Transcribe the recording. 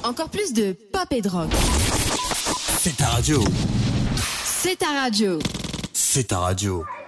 Encore plus de pop et de rock. C'est ta radio. C'est ta radio. C'est ta radio.